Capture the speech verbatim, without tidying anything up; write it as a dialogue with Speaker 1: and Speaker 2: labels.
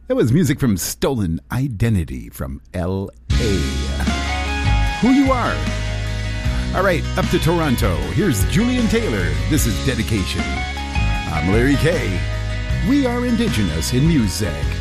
Speaker 1: That was music from Stolen Identity from L A. Who You Are. All right, up to Toronto. Here's Julian Taylor. This is Dedication. I'm Larry Kay. We are Indigenous in music.